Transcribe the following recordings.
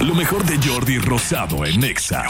Lo mejor de Jordi Rosado en Exa.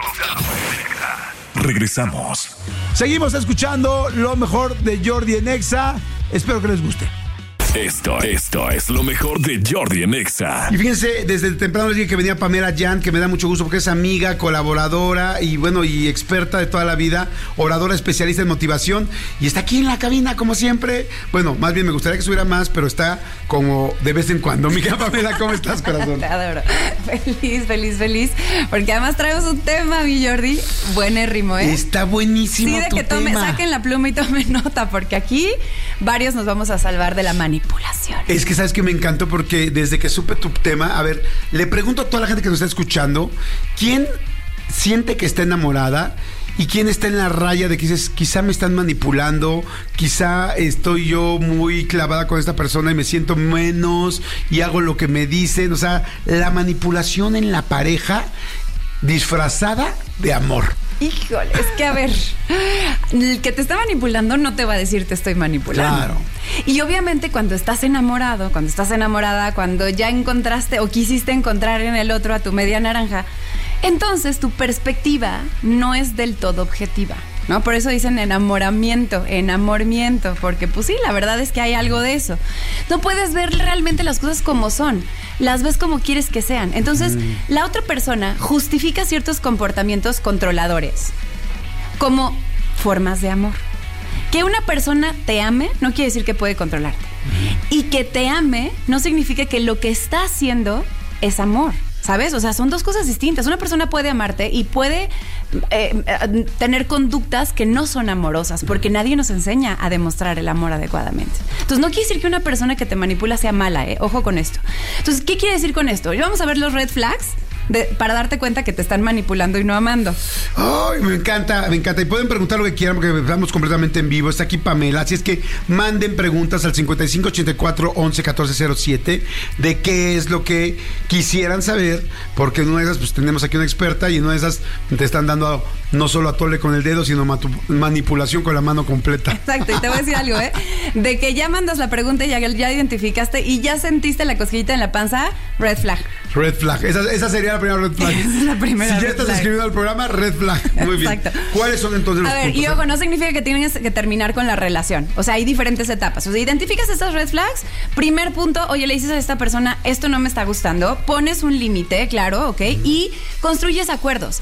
Regresamos. Seguimos escuchando lo mejor de Jordi en Exa. Espero que les guste. Esto es lo mejor de Jordi en Exa. Y fíjense, desde temprano les dije que venía Pamela Jan, que me da mucho gusto porque es amiga, colaboradora y bueno, y experta de toda la vida, oradora especialista en motivación, y está aquí en la cabina como siempre. Bueno, más bien me gustaría que estuviera más, pero está como de vez en cuando. Miguel, Pamela, ¿cómo estás, corazón? Te adoro. Feliz, porque además traemos un tema, mi Jordi, buenérrimo, ¿eh? Está buenísimo. Sí, de tu que saquen la pluma y tomen nota, porque aquí varios nos vamos a salvar de la manipulación. Es que sabes que me encantó porque desde que supe tu tema, a ver, le pregunto a toda la gente que nos está escuchando, ¿quién siente que está enamorada? ¿Y quién está en la raya de que dices, quizá me están manipulando, quizá estoy yo muy clavada con esta persona y me siento menos y hago lo que me dicen? O sea, la manipulación en la pareja disfrazada de amor. Híjole, es que a ver, el que te está manipulando no te va a decir te estoy manipulando. Claro. Y obviamente cuando estás enamorado, cuando estás enamorada, cuando ya encontraste o quisiste encontrar en el otro a tu media naranja, entonces tu perspectiva no es del todo objetiva, ¿no? Por eso dicen enamoramiento, porque pues sí, la verdad es que hay algo de eso. No puedes ver realmente las cosas como son, las ves como quieres que sean. Entonces, la otra persona justifica ciertos comportamientos controladores como formas de amor. Que una persona te ame no quiere decir que puede controlarte. Y que te ame no significa que lo que está haciendo es amor. ¿Sabes? O sea, son dos cosas distintas. Una persona puede amarte y puede tener conductas que no son amorosas, porque nadie nos enseña a demostrar el amor adecuadamente. Entonces, no quiere decir que una persona que te manipula sea mala, ¿eh? Ojo con esto. Entonces, ¿qué quiere decir con esto? Vamos a ver los red flags para darte cuenta que te están manipulando y no amando. Ay, me encanta. Y pueden preguntar lo que quieran porque estamos completamente en vivo. Está aquí Pamela, así es que manden preguntas al 5584-111407 de qué es lo que quisieran saber, porque en una de esas pues tenemos aquí una experta y en una de esas te están dando no solo atole con el dedo, sino manipulación con la mano completa. Exacto, y te voy a decir algo, de que ya mandas la pregunta y ya identificaste y ya sentiste la cosquillita en la panza, red flag. Red flag, esa sería la primera red flag. Esa es la primera. Si ya estás escribiendo al programa, red flag. Muy bien. Exacto. ¿Cuáles son entonces los puntos? Y ojo, no significa que tienes que terminar con la relación. O sea, hay diferentes etapas. O sea, identificas estas red flags. Primer punto, oye, le dices a esta persona, esto no me está gustando. Pones un límite, claro, ¿ok? Y construyes acuerdos.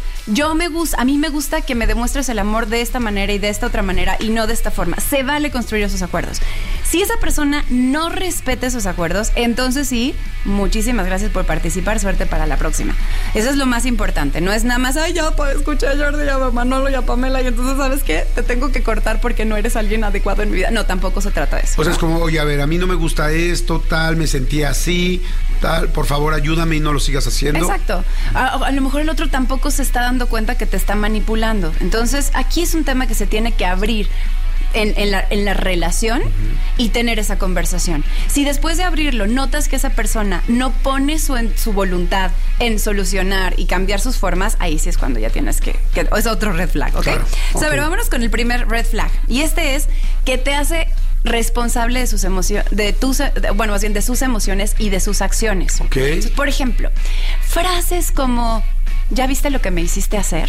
A mí me gusta que me demuestres el amor de esta manera y de esta otra manera y no de esta forma. Se vale construir esos acuerdos. Si esa persona no respeta esos acuerdos, entonces sí, muchísimas gracias por participar. Suerte para la próxima. Eso es lo más importante. No es nada más, ay, ya escuché a Jordi, a Manolo y a Pamela y entonces, ¿sabes qué? Te tengo que cortar porque no eres alguien adecuado en mi vida. No, tampoco se trata de eso. O sea, es como, oye, a ver, a mí no me gusta esto, tal, me sentí así, tal, por favor ayúdame y no lo sigas haciendo. Exacto. A lo mejor el otro tampoco se está dando cuenta que te está manipulando. Entonces, aquí es un tema que se tiene que abrir en la relación y tener esa conversación. Si después de abrirlo notas que esa persona no pone su voluntad en solucionar y cambiar sus formas, ahí sí es cuando ya tienes que es otro red flag, ¿ok? Claro, O sea, a ver, vámonos con el primer red flag. Y este es que te hace responsable de sus emociones, de sus emociones y de sus acciones. Ok. Entonces, por ejemplo, frases como ¿ya viste lo que me hiciste hacer?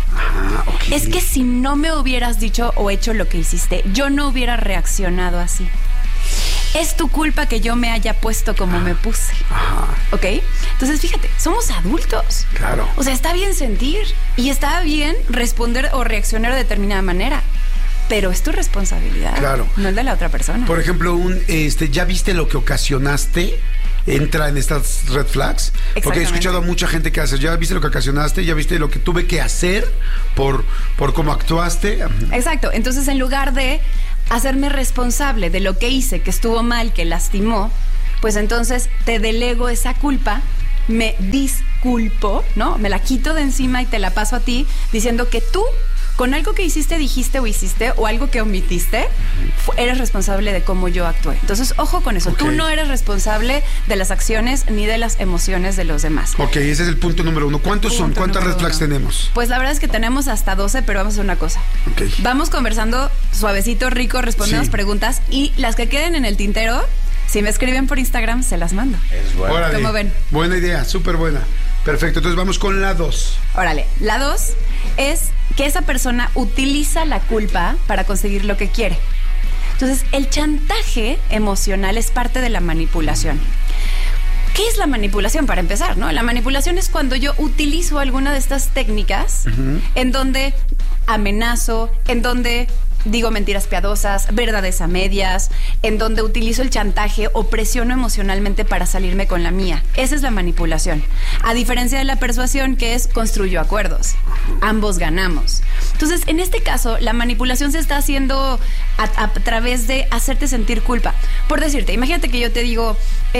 Okay. Es que si no me hubieras dicho o hecho lo que hiciste, yo no hubiera reaccionado así. Es tu culpa que yo me haya puesto como me puse. ¿Ok? Entonces, fíjate, somos adultos. Claro. O sea, está bien sentir y está bien responder o reaccionar de determinada manera. Pero es tu responsabilidad. Claro. No el de la otra persona. Por ejemplo, ¿ya viste lo que ocasionaste? Entra en estas red flags. Porque he escuchado a mucha gente que hace, ya viste lo que ocasionaste, ya viste lo que tuve que hacer por cómo actuaste. Exacto. Entonces, en lugar de hacerme responsable de lo que hice, que estuvo mal, que lastimó, pues entonces te delego esa culpa, me disculpo, ¿no? Me la quito de encima y te la paso a ti, diciendo que tú, con algo que hiciste, dijiste o hiciste, o algo que omitiste, eres responsable de cómo yo actué. Entonces, ojo con eso. Okay. Tú no eres responsable de las acciones ni de las emociones de los demás. Ok, ese es el punto número 1. ¿Cuántos son? ¿Cuántas red flags tenemos? Pues la verdad es que tenemos hasta 12, pero vamos a hacer una cosa. Okay. Vamos conversando suavecito, rico, respondiendo preguntas, y las que queden en el tintero, si me escriben por Instagram, se las mando. Es bueno. ¿Cómo ven? Buena idea, súper buena. Perfecto, entonces vamos con la 2. Órale, la 2 es que esa persona utiliza la culpa para conseguir lo que quiere. Entonces, el chantaje emocional es parte de la manipulación. ¿Qué es la manipulación? Para empezar, ¿no? La manipulación es cuando yo utilizo alguna de estas técnicas en donde amenazo, en donde digo mentiras piadosas, verdades a medias, en donde utilizo el chantaje o presiono emocionalmente para salirme con la mía. Esa es la manipulación. A diferencia de la persuasión, que es construyo acuerdos. Ambos ganamos. Entonces, en este caso, la manipulación se está haciendo a través de hacerte sentir culpa. Por decirte, imagínate que yo te digo,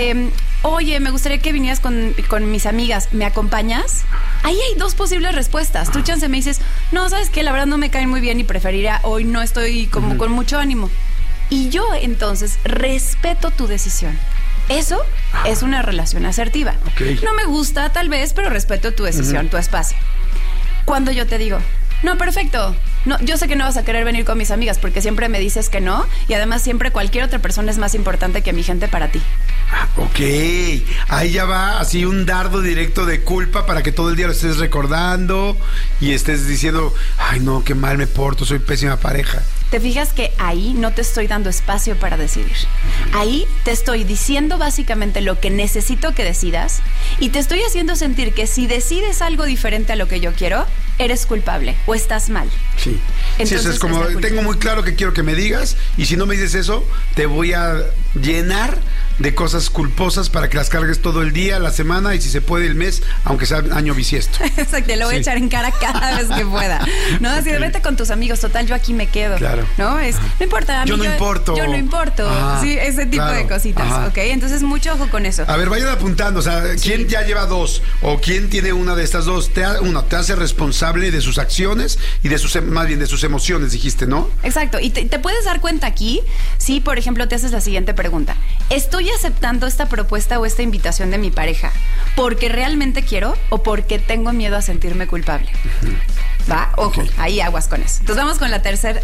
oye, me gustaría que vinieras con mis amigas, ¿me acompañas? Ahí hay dos posibles respuestas. Tú, chance, me dices, no, ¿sabes qué? La verdad no me caen muy bien y preferiría, hoy no estoy como con mucho ánimo. Y yo, entonces, respeto tu decisión. Eso es una relación asertiva. Okay. No me gusta, tal vez, pero respeto tu decisión, tu espacio. Cuando yo te digo, no, perfecto, no, yo sé que no vas a querer venir con mis amigas porque siempre me dices que no, y además siempre cualquier otra persona es más importante que mi gente para ti. Ok, ahí ya va así un dardo directo de culpa para que todo el día lo estés recordando y estés diciendo, ay no, qué mal me porto, soy pésima pareja. Te fijas que ahí no te estoy dando espacio para decidir. Ahí te estoy diciendo básicamente lo que necesito que decidas y te estoy haciendo sentir que si decides algo diferente a lo que yo quiero, eres culpable o estás mal. Sí. Entonces, sí, eso es como, tengo muy claro que quiero que me digas y si no me dices eso, te voy a llenar de cosas culposas para que las cargues todo el día, la semana y si se puede el mes, aunque sea año bisiesto. Exacto, lo voy a echar en cara cada vez que pueda. No, así de vete con tus amigos, total, yo aquí me quedo. Claro. No, es, no importa, amigo, yo no importo. Yo no importo. Ajá. Sí, ese tipo de cositas. Ajá. Ok, entonces mucho ojo con eso. A ver, vayan apuntando, o sea, ¿quién ya lleva dos? O ¿quién tiene una de estas dos? Te hace responsable de sus acciones y de sus, más bien de sus emociones, dijiste, ¿no? Exacto, y te puedes dar cuenta aquí, si por ejemplo te haces la siguiente pregunta. ¿Estoy aceptando esta propuesta o esta invitación de mi pareja porque realmente quiero o porque tengo miedo a sentirme culpable? ¿Va? Ojo, ahí aguas con eso. Entonces vamos con la tercera.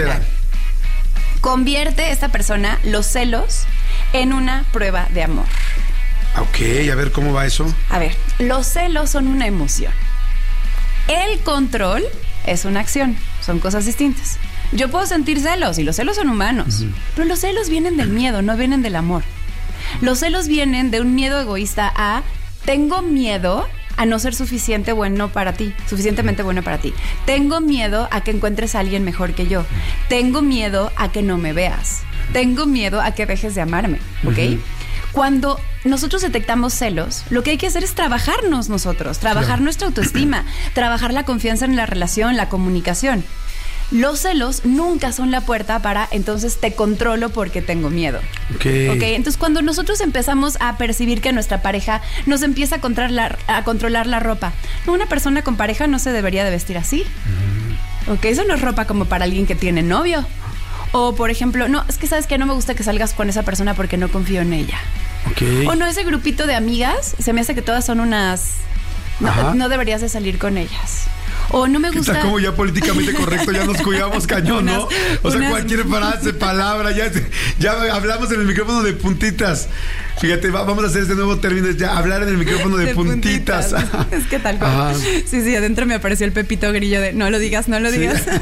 Convierte esta persona los celos en una prueba de amor. Ok, a ver, ¿cómo va eso? A ver, los celos son una emoción. El control es una acción. Son cosas distintas. Yo puedo sentir celos y los celos son humanos. Pero los celos vienen del miedo, no vienen del amor. Los celos vienen de un miedo egoísta a tengo miedo a no ser suficientemente bueno para ti. Tengo miedo a que encuentres a alguien mejor que yo. Tengo miedo a que no me veas. Tengo miedo a que dejes de amarme, ¿ok? Cuando nosotros detectamos celos, lo que hay que hacer es trabajarnos nosotros, trabajar nuestra autoestima, trabajar la confianza en la relación, la comunicación. Los celos nunca son la puerta para, entonces te controlo porque tengo miedo. Okay. Entonces cuando nosotros empezamos a percibir que nuestra pareja nos empieza a controlar la ropa, no, una persona con pareja no se debería de vestir así. Eso no es ropa como para alguien que tiene novio. O por ejemplo, no, es que sabes que no me gusta que salgas con esa persona porque no confío en ella. O no, ese grupito de amigas, se me hace que todas son unas... No deberías de salir con ellas. O no me gusta. Está como ya políticamente correcto, ya nos cuidamos cañón, ¿no? O sea, cualquier frase, palabra, ya hablamos en el micrófono de puntitas. Fíjate, vamos a hacer este nuevo término, ya hablar en el micrófono de puntitas. Es que tal cual. Sí, adentro me apareció el Pepito Grillo de no lo digas. Sí.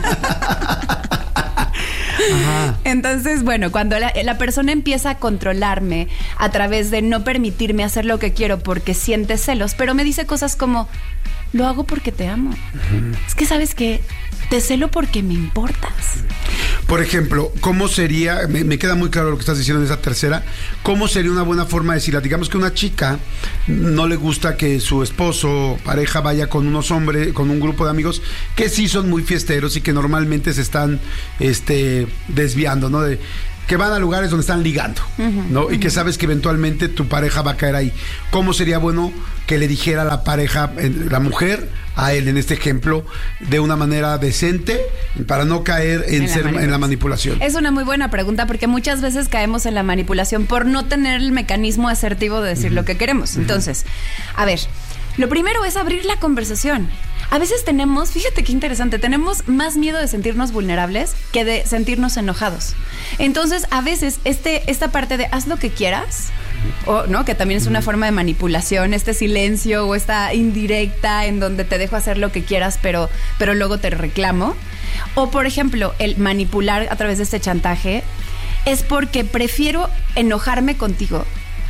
Entonces, bueno, cuando la persona empieza a controlarme a través de no permitirme hacer lo que quiero porque siente celos, pero me dice cosas como, lo hago porque te amo. Es que sabes que te celo porque me importas. Por ejemplo, ¿cómo sería, me queda muy claro lo que estás diciendo en esa tercera, cómo sería una buena forma de decirla? Digamos que una chica no le gusta que su esposo o pareja vaya con unos hombres, con un grupo de amigos que sí son muy fiesteros y que normalmente se están desviando, ¿no? Que van a lugares donde están ligando, ¿no? Y que sabes que eventualmente tu pareja va a caer ahí. ¿Cómo sería bueno que le dijera a la pareja, la mujer, a él en este ejemplo, de una manera decente para no caer en la manipulación? Es una muy buena pregunta porque muchas veces caemos en la manipulación por no tener el mecanismo asertivo de decir lo que queremos. Entonces, a ver, lo primero es abrir la conversación. A veces fíjate qué interesante, tenemos más miedo de sentirnos vulnerables que de sentirnos enojados. Entonces, a veces esta parte de haz lo que quieras o no, que también es una forma de manipulación, este silencio o esta indirecta en donde te dejo hacer lo que quieras, pero luego te reclamo. O por ejemplo, el manipular a través de este chantaje es porque prefiero enojarme contigo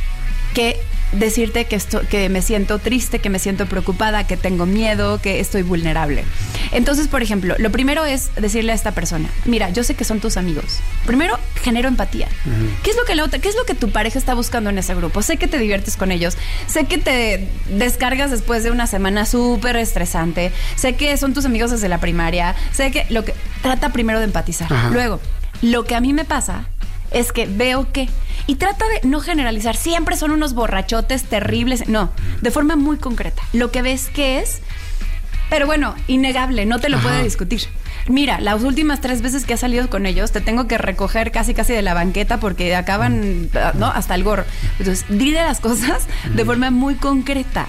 que decirte que me siento triste, que me siento preocupada, que tengo miedo, que estoy vulnerable. Entonces, por ejemplo, lo primero es decirle a esta persona, mira, yo sé que son tus amigos. Primero, genero empatía. ¿Qué es lo que tu pareja está buscando en ese grupo? Sé que te diviertes con ellos, sé que te descargas después de una semana súper estresante, sé que son tus amigos desde la primaria, sé que trata primero de empatizar. Ajá. Luego, lo que a mí me pasa es que veo que... Y trata de no generalizar. Siempre son unos borrachotes terribles. No, de forma muy concreta. Lo que ves que es... Pero bueno, innegable, no te lo puede discutir. Mira, las últimas 3 veces que has salido con ellos, te tengo que recoger casi de la banqueta porque acaban, ¿no? Hasta el gorro. Entonces, dile las cosas de forma muy concreta.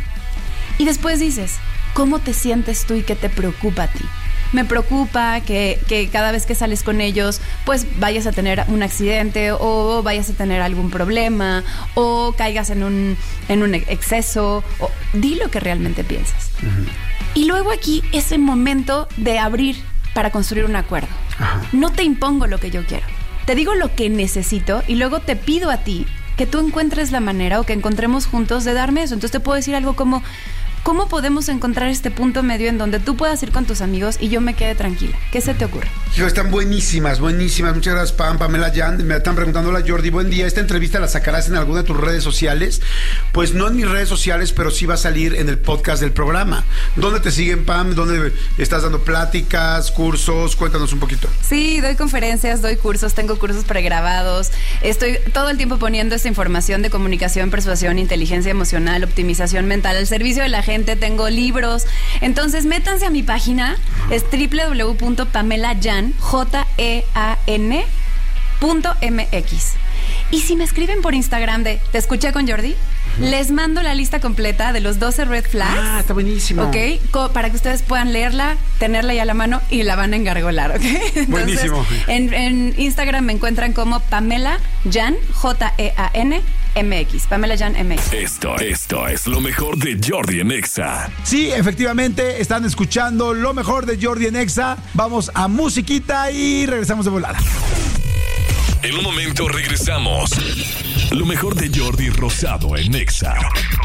Y después dices, ¿cómo te sientes tú y qué te preocupa a ti? Me preocupa que cada vez que sales con ellos, pues vayas a tener un accidente o vayas a tener algún problema o caigas en un exceso. Di lo que realmente piensas. Y luego aquí es el momento de abrir para construir un acuerdo. No te impongo lo que yo quiero. Te digo lo que necesito y luego te pido a ti que tú encuentres la manera o que encontremos juntos de darme eso. Entonces te puedo decir algo como... ¿Cómo podemos encontrar este punto medio en donde tú puedas ir con tus amigos y yo me quede tranquila? ¿Qué se te ocurre? Hijo, están buenísimas. Muchas gracias, Pamela Jan. Me están preguntando, hola Jordi, buen día. ¿Esta entrevista la sacarás en alguna de tus redes sociales? Pues no en mis redes sociales, pero sí va a salir en el podcast del programa. ¿Dónde te siguen, Pam? ¿Dónde estás dando pláticas, cursos? Cuéntanos un poquito. Sí, doy conferencias, doy cursos, tengo cursos pregrabados. Estoy todo el tiempo poniendo esta información de comunicación, persuasión, inteligencia emocional, optimización mental al servicio de la gente. Tengo libros. Entonces, métanse a mi página. Es www.pamelajan.mx. Y si me escriben por Instagram de Te escuché con Jordi, les mando la lista completa de los 12 red flags. Ah, está buenísimo. Ok, para que ustedes puedan leerla, tenerla ya a la mano y la van a engargolar, ¿ok? Entonces, buenísimo. En Instagram me encuentran como Pamela Jan, Jan MX, Pamela Jan MX. Esto es lo mejor de Jordi en Exa. Sí, efectivamente, están escuchando lo mejor de Jordi en Exa. Vamos a musiquita y regresamos de volada. En un momento regresamos. Lo mejor de Jordi Rosado en Exa.